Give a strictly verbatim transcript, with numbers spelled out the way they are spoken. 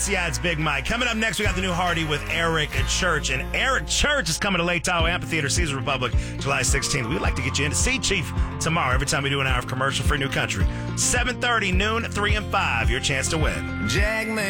Yeah, it's Big Mike. Coming up next, we got the new Hardy with Eric Church. And Eric Church is coming to Lake Tahoe Amphitheater, Caesar Republic, July sixteenth. We'd like to get you in to see Chief tomorrow every time we do an hour of commercial for New Country. seven thirty, noon, three and five. Your chance to win. Jackman.